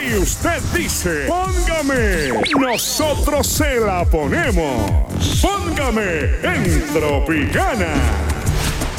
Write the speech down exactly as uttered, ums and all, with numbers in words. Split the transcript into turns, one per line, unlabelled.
Si usted dice, póngame, nosotros se la ponemos. Póngame en Tropicana.